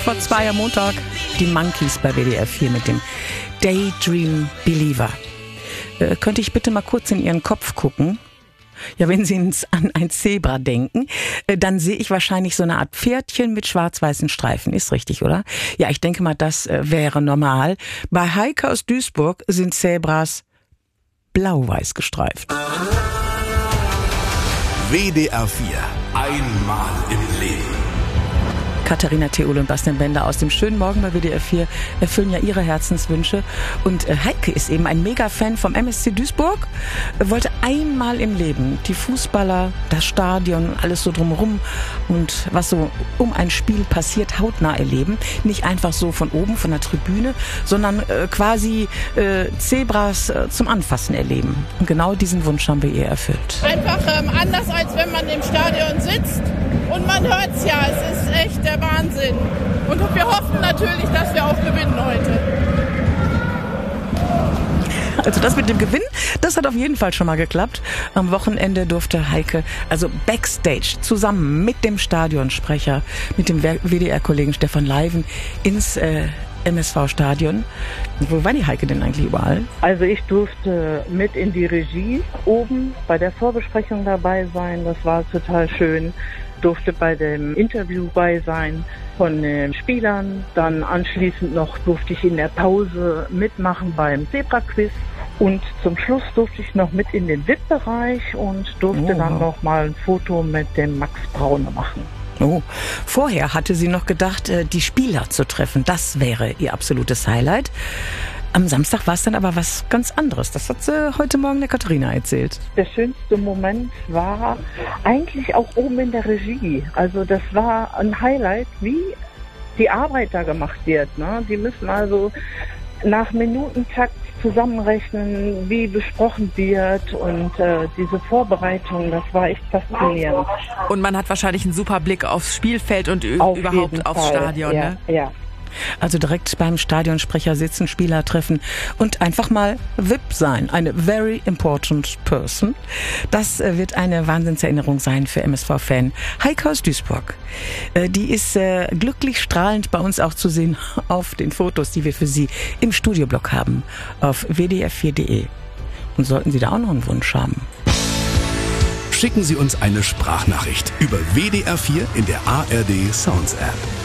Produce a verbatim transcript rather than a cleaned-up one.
vor zwei am Montag die Monkeys bei W D R vier mit dem Daydream Believer. Äh, könnte ich bitte mal kurz in Ihren Kopf gucken? Ja, wenn Sie an ein Zebra denken, äh, dann sehe ich wahrscheinlich so eine Art Pferdchen mit schwarz-weißen Streifen. Ist richtig, oder? Ja, ich denke mal, das äh, wäre normal. Bei Heike aus Duisburg sind Zebras blau-weiß gestreift. W D R vier. Einmal im Leben. Katharina Theol und Bastian Bender aus dem schönen Morgen bei W D R vier erfüllen ja ihre Herzenswünsche. Und äh, Heike ist eben ein Mega-Fan vom M S C Duisburg, äh, wollte einmal im Leben die Fußballer, das Stadion, alles so drumherum und was so um ein Spiel passiert, hautnah erleben. Nicht einfach so von oben, von der Tribüne, sondern äh, quasi äh, Zebras äh, zum Anfassen erleben. Und genau diesen Wunsch haben wir ihr erfüllt. Einfach ähm, anders, als wenn man im Stadion sitzt. Und man hört es ja, es ist echt der Wahnsinn. Und wir hoffen natürlich, dass wir auch gewinnen heute. Also das mit dem Gewinn, das hat auf jeden Fall schon mal geklappt. Am Wochenende durfte Heike also Backstage zusammen mit dem Stadionsprecher, mit dem W D R-Kollegen Stefan Leiven ins äh, M S V-Stadion. Wo war die Heike denn eigentlich überall? Also ich durfte mit in die Regie oben bei der Vorbesprechung dabei sein. Das war total schön. Durfte bei dem Interview bei sein von den Spielern. Dann anschließend noch durfte ich in der Pause mitmachen beim Zebra-Quiz. Und zum Schluss durfte ich noch mit in den V I P-Bereich und durfte oh. dann noch mal ein Foto mit dem Max Braune machen. Oh, vorher hatte sie noch gedacht, die Spieler zu treffen, das wäre ihr absolutes Highlight. Am Samstag war es dann aber was ganz anderes. Das hat sie heute Morgen der Katharina erzählt. Der schönste Moment war eigentlich auch oben in der Regie. Also das war ein Highlight, wie die Arbeit da gemacht wird. Ne? Die müssen also nach Minutentakt zusammenrechnen, wie besprochen wird und äh, diese Vorbereitung, das war echt faszinierend. Und man hat wahrscheinlich einen super Blick aufs Spielfeld und Auf überhaupt aufs Fall. Stadion. Ja, ne? ja. Also direkt beim Stadionsprecher sitzen, Spieler treffen und einfach mal V I P sein. Eine very important person. Das äh, wird eine Wahnsinnserinnerung sein für M S V-Fan Heike aus Duisburg. Äh, die ist äh, glücklich strahlend bei uns auch zu sehen auf den Fotos, die wir für Sie im Studioblock haben auf w d r vier punkt d e. Und sollten Sie da auch noch einen Wunsch haben? Schicken Sie uns eine Sprachnachricht über W D R vier in der A R D Sounds App.